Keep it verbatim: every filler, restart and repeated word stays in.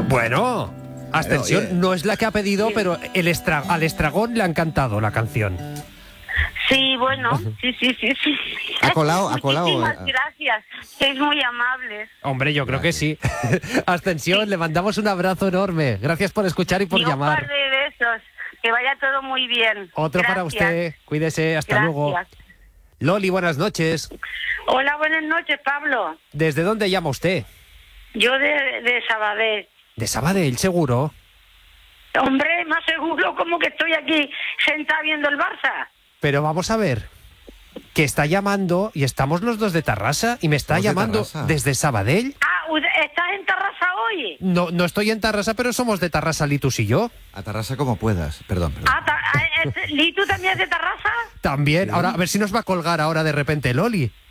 Bueno, Ascensión Oye. no es la que ha pedido, pero el estra- al Estragón le ha encantado la canción. Sí, bueno, sí, sí, sí, sí. Ha colado, ha colado. Muchísimas gracias, sois muy amables. Hombre, yo creo que sí. Ascensión, le mandamos un abrazo enorme. Gracias por escuchar y por Y un llamar. par de besos, que vaya todo muy bien. Otro para Gracias. usted. Cuídese, hasta Gracias. luego. Loli, buenas noches. Hola, buenas noches, Pablo. ¿Desde dónde llama usted? Yo de, de Sabadell. De Sabadell, seguro. Hombre, más seguro como que estoy aquí sentada viendo el Barça. Pero vamos a ver, que está llamando y estamos los dos de Tarrasa y me está Somos de llamando Tarrasa. desde Sabadell. Ah, ¿estás en Tarrasa hoy? No, no estoy en Tarrasa, pero somos de Tarrasa, Litus y yo. Atarrasa como puedas. Perdón, perdón. Ah, ta- ah, es- ¿Litu también es de Tarrasa? También. Ahora, a ver si nos va a colgar ahora de repente Loli.